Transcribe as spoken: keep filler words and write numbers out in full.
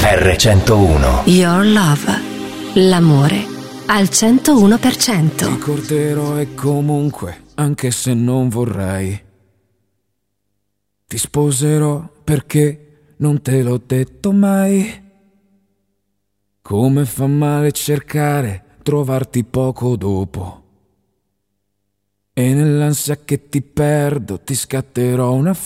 erre centouno. Your love. L'amore al centouno per cento. Ti ricorderò e comunque, anche se non vorrei, ti sposerò perché non te l'ho detto mai. Come fa male cercare, trovarti poco dopo. E nell'ansia che ti perdo ti scatterò una